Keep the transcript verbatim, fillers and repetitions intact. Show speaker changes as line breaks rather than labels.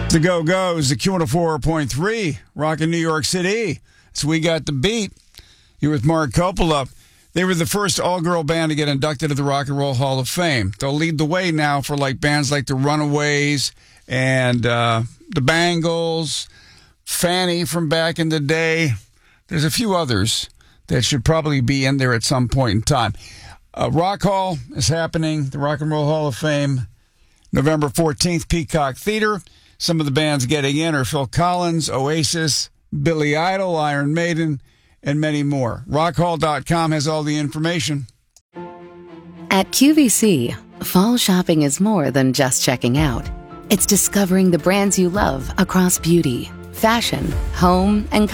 The Go-Go's, the Q one oh four point three, rocking New York City. So we got the beat. You're with Mark Coppola. They were the first all-girl band to get inducted to the Rock and Roll Hall of Fame. They'll lead the way now for like bands like the Runaways and uh, the Bangles, Fanny from back in the day. There's a few others that should probably be in there at some point in time. Uh, Rock Hall is happening, the Rock and Roll Hall of Fame, November fourteenth, Peacock Theater. Some of the bands getting in are Phil Collins, Oasis, Billy Idol, Iron Maiden, and many more. rock hall dot com has all the information.
At Q V C, fall shopping is more than just checking out. It's discovering the brands you love across beauty, fashion, home, and